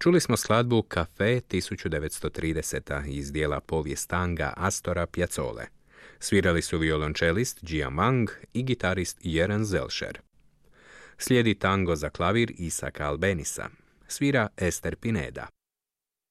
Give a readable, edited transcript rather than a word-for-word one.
Čuli smo skladbu Cafe 1930. iz dijela Povijest tanga Astora Piazzole. Svirali su violončelist Gia Mang i gitarist Jeroen Zelšer. Slijedi tango za klavir Isaka Albenisa. Svira Ester Pineda.